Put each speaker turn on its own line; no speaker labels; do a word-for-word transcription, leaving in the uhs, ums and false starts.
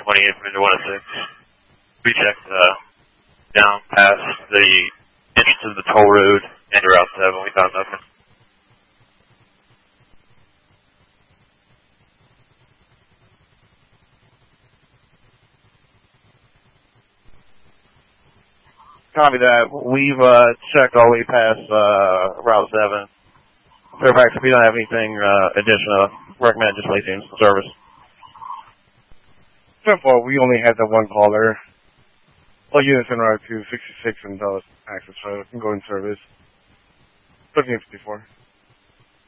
twenty-eight from one oh six. We checked uh, down past the entrance of the toll road and Route seven. We found nothing.
Copy that. We've uh, checked all the way past uh, Route seven. Fairfax, if you don't have anything uh, additional, recommend just placing service.
So far, we only had that one caller. All units en route to sixty-six and Dulles Access Road can go in service. thirteen fifty-four.